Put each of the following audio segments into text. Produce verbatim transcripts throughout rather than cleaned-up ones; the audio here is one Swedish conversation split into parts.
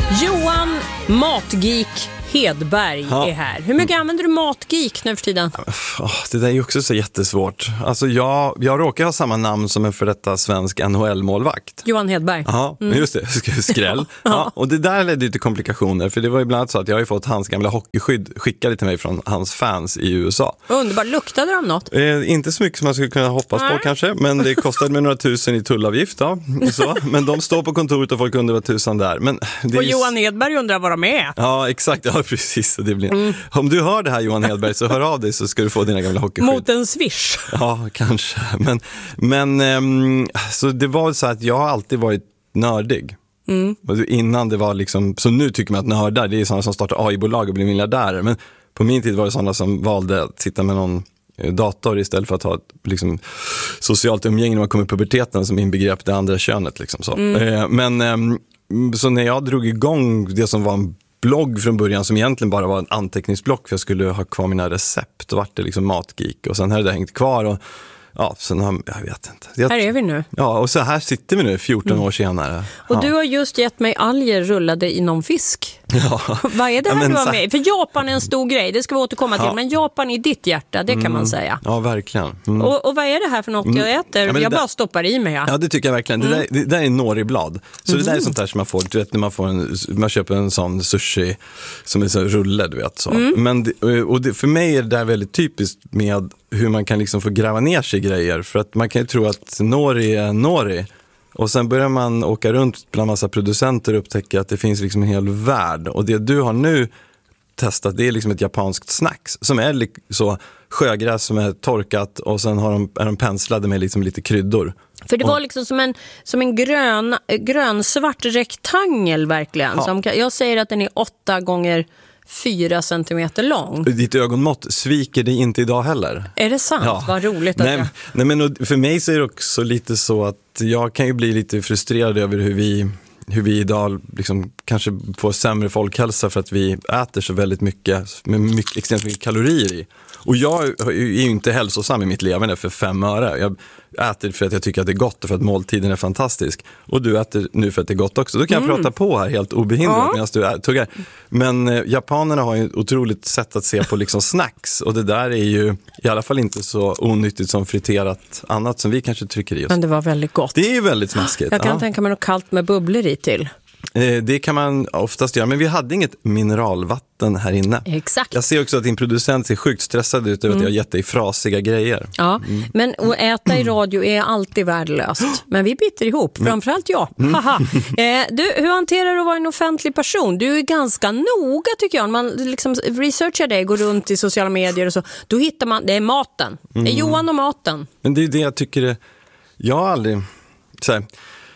Johan Matgeek Hedberg ja. är här. Hur mycket använder du Matgeek nu för tiden? Oh, det där är ju också så jättesvårt. Alltså jag, jag råkar ha samma namn som en för detta svensk N H L-målvakt. Johan Hedberg. Ja, mm. just det. Skräll. ja. Ja, och det där ledde till komplikationer. För det var ibland så att jag har ju fått hans gamla hockeyskydd skickade till mig från hans fans i U S A. Underbart. Luktade de något? Eh, inte så mycket som man skulle kunna hoppas Nej. på kanske. Men det kostade mig några tusen i tullavgift. Ja, så. Men de står på kontoret och folk undrar vad tusan där. Men det och är... Johan Hedberg undrar vad de är. Ja, exakt. Ja, precis. Det blir... mm. Om du hör det här Johan Hedberg så hör av dig så ska du få dina gamla hockeyskydd. Mot en swish. Ja, kanske. Men, men ähm, så det var så att jag har alltid varit nördig. Mm. Innan det var liksom, så nu tycker man att nördar, det är sådana som startar A I-bolag och blir miljardärer. Men på min tid var det sådana som valde att sitta med någon dator istället för att ha ett liksom, socialt umgänge när man kommer i puberteten som inbegrepp det andra könet. Liksom, så. Mm. Men ähm, så när jag drog igång det som var en blogg från början som egentligen bara var en anteckningsblock för jag skulle ha kvar mina recept och vart det liksom Matgeek och sen hade det hängt kvar och ja, sen har jag vet inte. Jag, här är vi nu. Ja, och så här sitter vi nu fjorton mm. år senare. Och ja. du har just gett mig alger rullade inom fisk. Ja. Vad är det här ja, du har så... med? För Japan är en stor grej, det ska vi återkomma till. Ja. Men Japan är ditt hjärta, det kan mm. man säga. Ja, verkligen. Mm. Och, och vad är det här för något jag äter? Ja, jag där... bara stoppar i mig. Ja, ja det tycker jag verkligen. Mm. Det, där, det där är noriblad. Så mm. det där är sånt där som man får, du vet när man får en, man köper en sån sushi som är så rulle, du vet så. Mm. Men det, och det, för mig är det där väldigt typiskt med hur man kan liksom få gräva ner sig i grejer. För att man kan ju tro att nori är nori. Och sen börjar man åka runt bland massa producenter och upptäcka att det finns liksom en hel värld. Och det du har nu testat, det är liksom ett japanskt snacks som är li- så sjögräs som är torkat och sen har de, är de penslade med liksom lite kryddor. För det var liksom som en, som en grön, grönsvart rektangel verkligen. Ja. Som, jag säger att den är åtta gånger fyra centimeter lång. Ditt ögonmått sviker det inte idag heller. Är det sant? Ja. Vad roligt att nej, jag... nej, men för mig så är det också lite så att jag kan ju bli lite frustrerad över hur vi, hur vi idag liksom kanske får sämre folkhälsa för att vi äter så väldigt mycket, med mycket, extremt mycket kalorier i. Och jag är ju inte hälsosam i mitt levande för fem öre. Jag äter för att jag tycker att det är gott och för att måltiden är fantastisk. Och du äter nu för att det är gott också. Då kan mm. jag prata på här helt obehindrat ja. medan du tuggar. Men eh, japanerna har ju ett otroligt sätt att se på liksom snacks. Och det där är ju i alla fall inte så onyttigt som friterat annat som vi kanske trycker i oss. Men det var väldigt gott. Det är ju väldigt smaskigt. Jag kan ja. tänka mig något kallt med bubblor i till. Det kan man oftast göra, men vi hade inget mineralvatten här inne. Exakt. Jag ser också att din producent ser sjukt stressad ut över mm. att jag har gett dig frasiga grejer. Ja, mm. men att äta i radio är alltid värdelöst. Men vi biter ihop, framförallt jag. Haha. Eh, du, hur hanterar du att vara en offentlig person? Du är ganska noga tycker jag. Man liksom researchar dig, går runt i sociala medier och så. Då hittar man, det är maten. Det är Johan och maten. Men det är det jag tycker det, jag har aldrig så här,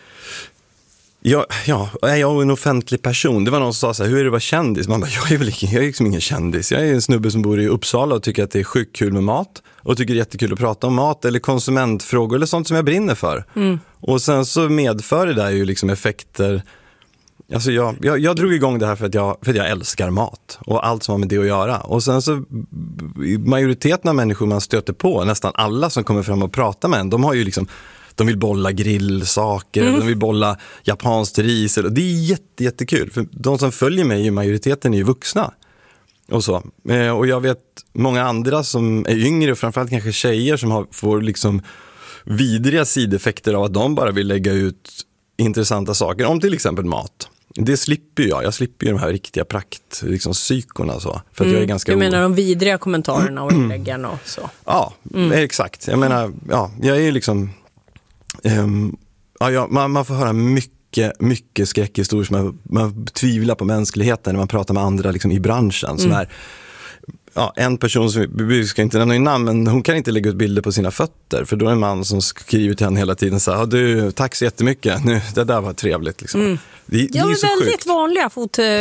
Ja, ja, är jag en offentlig person? Det var någon som sa så här, hur är det att vara kändis? Man bara, jag är väl ingen, jag är liksom ingen kändis. Jag är en snubbe som bor i Uppsala och tycker att det är sjukt kul med mat. Och tycker det är jättekul att prata om mat eller konsumentfrågor eller sånt som jag brinner för. Mm. Och sen så medför det där ju liksom effekter. Alltså jag, jag, jag drog igång det här för att, jag, för att jag älskar mat och allt som har med det att göra. Och sen så majoriteten av människor man stöter på, nästan alla som kommer fram och pratar med en, de har ju liksom... De vill bolla grillsaker, mm. de vill bolla japanskt ris. Det är jätte, jättekul. För de som följer mig i majoriteten är ju vuxna. Och, så. och jag vet många andra som är yngre och framförallt kanske tjejer som har, får liksom vidriga sideffekter av att de bara vill lägga ut intressanta saker. Om till exempel mat. Det slipper jag. Jag slipper ju de här riktiga prakt, liksom psykorna så. För att mm. jag är ganska du menar o- de vidriga kommentarerna och inläggen och så? Ja, mm. exakt. Jag menar, ja, jag är liksom... Um, ja, ja, man, man får höra mycket, mycket skräckhistorier som man, man tvivlar på mänskligheten när man pratar med andra liksom, i branschen som mm. är ja, en person som, vi ska inte nämna i namn, men hon kan inte lägga ut bilder på sina fötter för då är en man som skriver till henne hela tiden så här, du, tack så jättemycket, nu, det där var trevligt liksom. Mm. Det, det ja, är så väldigt sjukt. Vanliga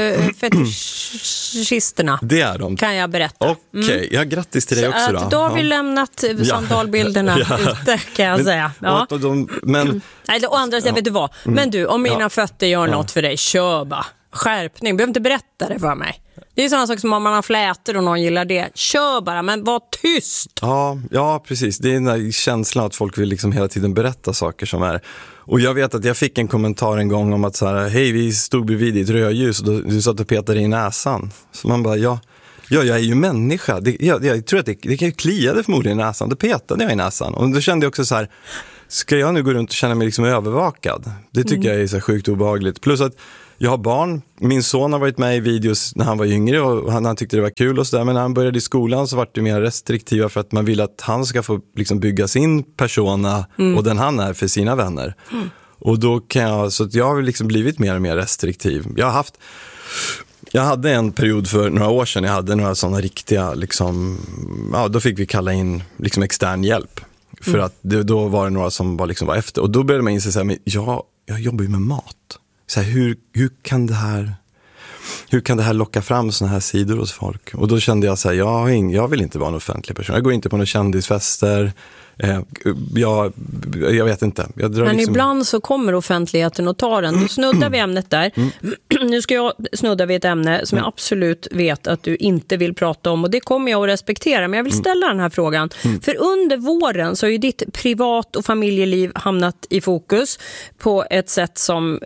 fotfetischisterna. Det är de. Kan jag berätta. Okej, okay. mm. ja, grattis till dig så också då. Att då har vi ja. lämnat sandalbilderna ja. ute kan jag men, säga. Ja. Och, och de, men, Nej, å andra sidan, ja. vet du vad? Men du, om mina ja. fötter gör ja. något för dig, kör bara. Skärpning, behöver inte berätta det för mig. Det är sådana saker som om man har flätor och någon gillar det. Kör bara, men var tyst. Ja, ja precis. Det är den där känslan att folk vill liksom hela tiden berätta saker som är... Och jag vet att jag fick en kommentar en gång om att så här, hej, vi stod bredvid i ett rödljus och du, du satt och petade i näsan. Så man bara, ja, ja jag är ju människa. Det, jag, jag tror att det, det kan kliade förmodligen i näsan. Då petade jag i näsan. Och då kände jag också så här, ska jag nu gå runt och känna mig liksom övervakad? Det tycker mm. jag är så sjukt obehagligt. Plus att jag har barn. Min son har varit med i videos när han var yngre och han, han tyckte det var kul och sådär. Men när han började i skolan så var det mer restriktiva för att man vill att han ska få liksom bygga sin persona mm. och den han är för sina vänner. Mm. Och då kan jag, så att jag har liksom blivit mer och mer restriktiv. Jag har haft, jag hade en period för några år sedan, jag hade några sådana riktiga, liksom, ja då fick vi kalla in liksom extern hjälp. För mm. att det, då var det några som var, liksom var efter. Och då började man inse så här, men jag, jag jobbar ju med mat. Så här, hur, hur, kan det här, hur kan det här locka fram såna här sidor hos folk? Och då kände jag så här, jag, jag vill inte vara en offentlig person. Jag går inte på några kändisfester. Eh, jag, jag vet inte. Jag drar Men liksom... ibland så kommer offentligheten och tar den. Du snuddar vid ämnet där. Mm. Nu ska jag snudda vid ett ämne som mm. jag absolut vet att du inte vill prata om. Och det kommer jag att respektera. Men jag vill ställa mm. den här frågan. Mm. För under våren så har ju ditt privat- och familjeliv hamnat i fokus på ett sätt som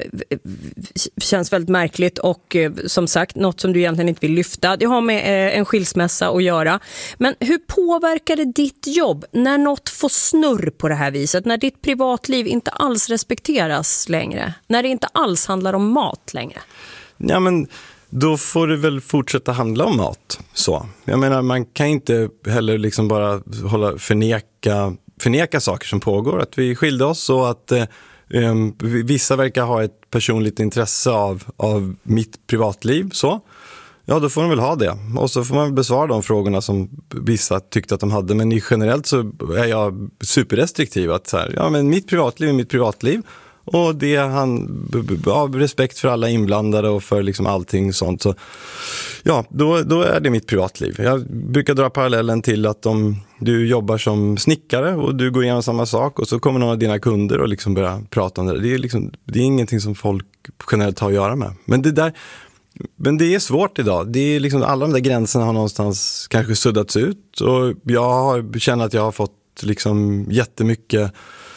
känns väldigt märkligt. Och som sagt, något som du egentligen inte vill lyfta. Det har med en skilsmässa att göra. Men hur påverkar det ditt jobb när något får snurr på det här viset, när ditt privatliv inte alls respekteras längre, när det inte alls handlar om mat längre? Ja, men då får det väl fortsätta handla om mat. Så. Jag menar, man kan inte heller liksom bara hålla, förneka, förneka saker som pågår. Att vi skilde oss och att eh, vissa verkar ha ett personligt intresse av, av mitt privatliv. Så. Ja, då får de väl ha det. Och så får man besvara de frågorna som vissa tyckte att de hade. Men generellt så är jag superrestriktiv. Att så här, ja, men mitt privatliv är mitt privatliv. Och det han av respekt för alla inblandade och för liksom allting sånt. Så ja, då, då är det mitt privatliv. Jag brukar dra parallellen till att om du jobbar som snickare och du går igenom samma sak och så kommer någon av dina kunder och liksom börjar prata om det. Det är, liksom, det är ingenting som folk generellt har att göra med. Men det där... Men det är svårt idag. Det är liksom, alla de där gränserna har någonstans kanske suddats ut. Och jag har, känner att jag har fått liksom jättemycket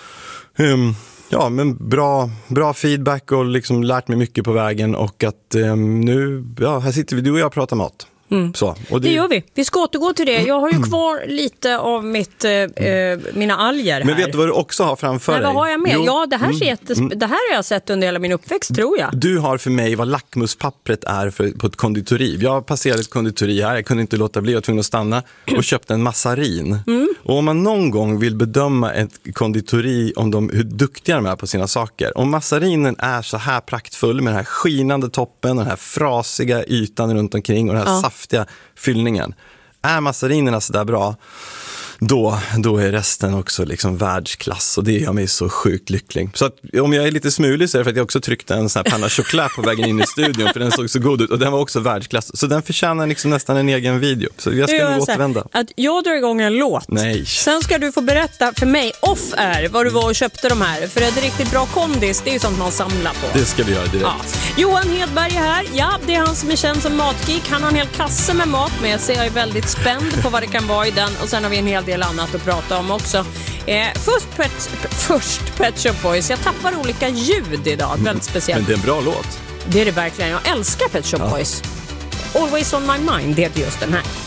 um, ja, men bra, bra feedback och liksom lärt mig mycket på vägen. Och att um, nu, ja, här sitter vi, du och jag pratar mat. Mm. Så, och det... det gör vi. Vi ska återgå till det. Jag har ju kvar lite av mitt, eh, mina alger här. Men vet du vad du också har framför Nej, dig? vad har jag med? Jo. Ja, det här, mm. jättes... mm. det här har jag sett under hela min uppväxt, tror jag. Du har för mig vad lackmuspappret är för, på ett konditori. Jag passerade ett konditori här. Jag kunde inte låta bli. Jag var tvungen att stanna och köpte en massarin. Mm. Och om man någon gång vill bedöma ett konditori om de, hur duktiga de är på sina saker. Om massarinen är så här praktfull med den här skinande toppen och den här frasiga ytan runt omkring och den här ja. saftiga fyllningen. Är massarinerna så där bra, då, då är resten också liksom världsklass och det gör mig så sjukt lycklig. Så att om jag är lite smulig så är det för att jag också tryckte en sån här panna choklad på vägen in i studion för den såg så god ut och den var också världsklass. Så den förtjänar liksom nästan en egen video. Så jag ska nog återvända. Att jag drar igång en låt. Nej. Sen ska du få berätta för mig off är vad du var och köpte de här. För det är riktigt bra kondis, det är ju sånt man samlar på. Det ska vi göra direkt. Ja. Johan Hedberg är här. Ja, det är han som är känd som matgeek. Han har en hel kasse med mat med sig. Jag är väldigt spänd på vad det kan vara i den. Och sen har vi en hel del annat att prata om också. Eh, först, Pet, först Pet Shop Boys. Jag tappar olika ljud idag. Väldigt speciellt. Men det är en bra låt. Det är det verkligen. Jag älskar Pet Shop ja. Boys. Always on my mind, det är just den här.